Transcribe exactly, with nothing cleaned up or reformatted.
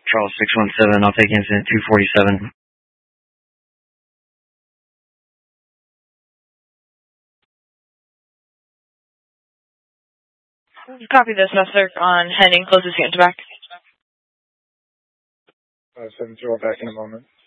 Charles six one seven, I'll take incident two forty-seven. Copy this, Mustard, on heading closest unit to back. Uh, seven zero, back in a moment.